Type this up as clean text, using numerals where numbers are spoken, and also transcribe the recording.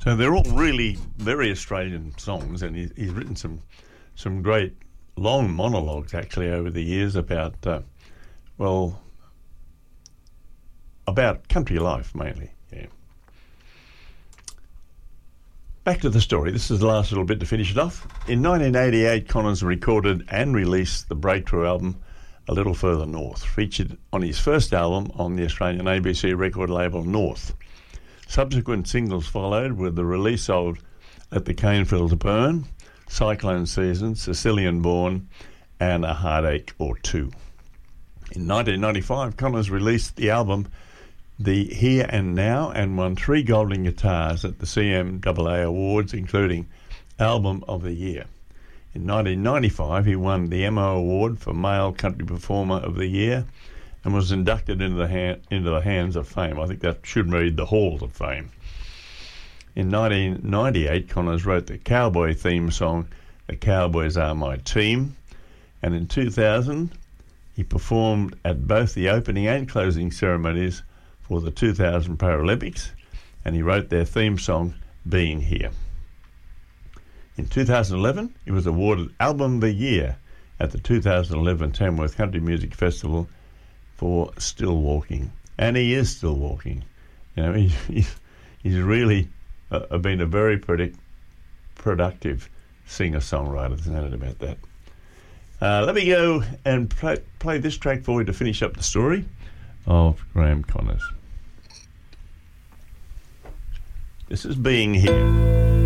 So they're all really very Australian songs, and he's written some great long monologues actually over the years about about country life mainly. Yeah. Back to the story. This is the last little bit to finish it off. In 1988, Connors recorded and released the breakthrough album A Little Further North, featured on his first album on the Australian ABC record label North. Subsequent singles followed with the release of Let the Cane Fields Burn, Cyclone Season, Sicilian Born, and A Heartache or Two. In 1995, Connors released the album The Here and Now and won 3 golden guitars at the CMAA Awards, including Album of the Year. In 1995, he won the MO Award for Male Country Performer of the Year and was inducted into the Hands of Fame. I think that should read the Halls of Fame. In 1998, Connors wrote the cowboy theme song, The Cowboys Are My Team, and in 2000, he performed at both the opening and closing ceremonies for the 2000 Paralympics, and he wrote their theme song, Being Here. In 2011, he was awarded Album of the Year at the 2011 Tamworth Country Music Festival for Still Walking, and he is still walking. You know, he's really been a very productive singer-songwriter. There's no doubt about that. Let me go and play this track for you to finish up the story of Graham Connors. This is Being Here.